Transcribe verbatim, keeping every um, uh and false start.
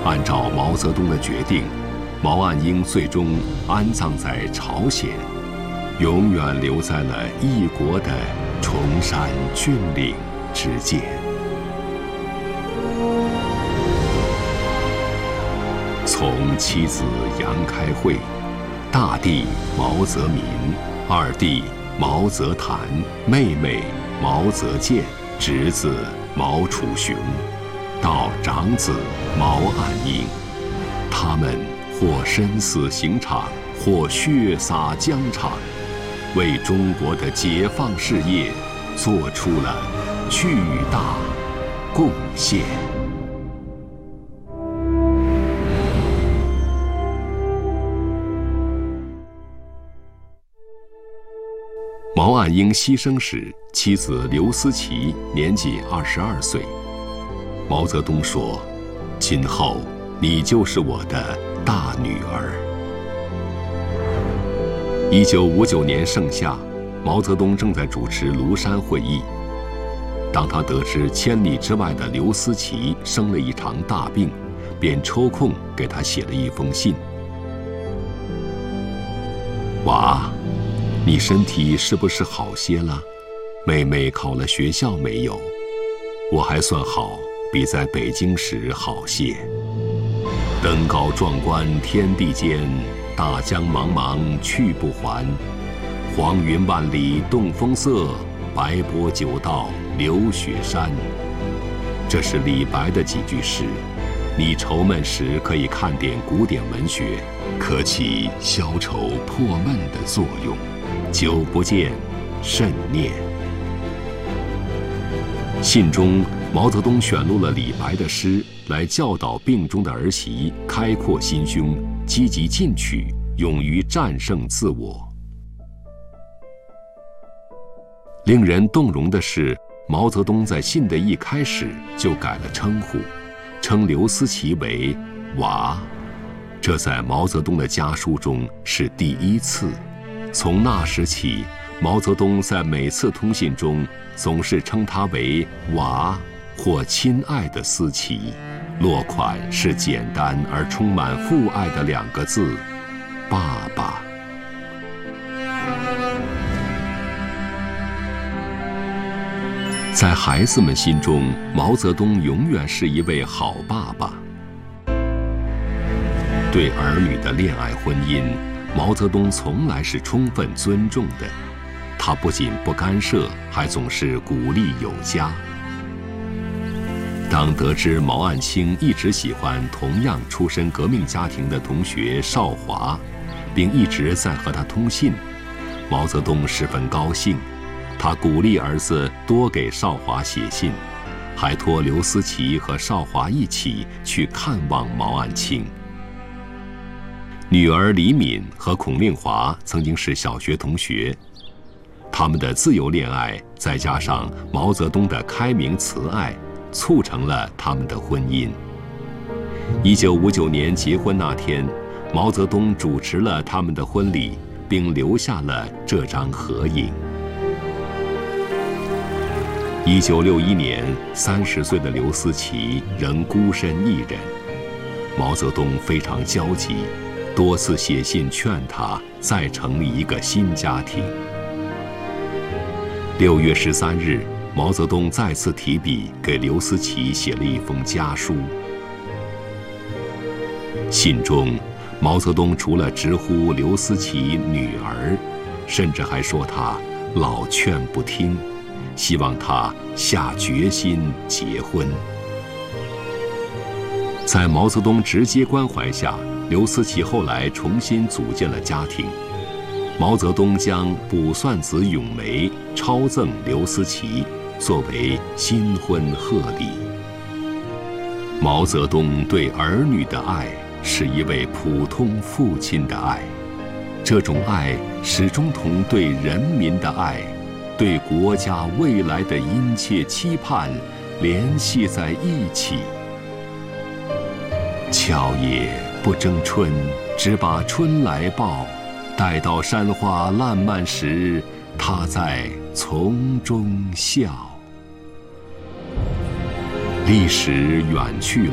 按照毛泽东的决定，毛岸英最终安葬在朝鲜，永远留在了异国的崇山峻岭之间。从妻子杨开慧、大弟毛泽民、二弟毛泽谭、妹妹毛泽建、侄子毛楚雄，到长子毛岸英，他们或身死刑场，或血洒疆场，为中国的解放事业做出了巨大贡献。毛岸英牺牲时，妻子刘思齐年纪二十二岁。毛泽东说：“今后你就是我的大女儿。”一九五九年盛夏，毛泽东正在主持庐山会议。当他得知千里之外的刘思齐生了一场大病，便抽空给他写了一封信：“娃，你身体是不是好些了？妹妹考了学校没有？我还算好，比在北京时好些。登高壮观天地间，大江茫茫去不还。黄云万里动风色，白波九道流雪山。”这是李白的几句诗，你愁闷时可以看点古典文学，可起消愁破闷的作用。久不见，慎念。信中，毛泽东选录了李白的诗，来教导病中的儿媳开阔心胸，积极进取，勇于战胜自我。令人动容的是，毛泽东在信的一开始就改了称呼，称刘思齐为娃，这在毛泽东的家书中是第一次。从那时起，毛泽东在每次通信中总是称他为娃或亲爱的思齐，落款是简单而充满父爱的两个字：爸爸。在孩子们心中，毛泽东永远是一位好爸爸。对儿女的恋爱婚姻，毛泽东从来是充分尊重的，他不仅不干涉，还总是鼓励有加。当得知毛岸青一直喜欢同样出身革命家庭的同学邵华，并一直在和他通信，毛泽东十分高兴，他鼓励儿子多给邵华写信，还托刘思齐和邵华一起去看望毛岸青。女儿李敏和孔令华曾经是小学同学，他们的自由恋爱再加上毛泽东的开明慈爱，促成了他们的婚姻。一九五九年结婚那天，毛泽东主持了他们的婚礼，并留下了这张合影。一九六一年，三十岁的刘思齐仍孤身一人，毛泽东非常焦急，多次写信劝他再成立一个新家庭。六月十三日，毛泽东再次提笔给刘思齐写了一封家书。信中，毛泽东除了直呼刘思齐女儿，甚至还说他老劝不听，希望他下决心结婚。在毛泽东直接关怀下，刘思齐后来重新组建了家庭。毛泽东将卜算子咏梅抄赠刘思齐，作为新婚贺礼。毛泽东对儿女的爱是一位普通父亲的爱，这种爱始终同对人民的爱，对国家未来的殷切期盼联系在一起。巧也不争春，只把春来报。待到山花烂漫时，他在丛中笑。历史远去了，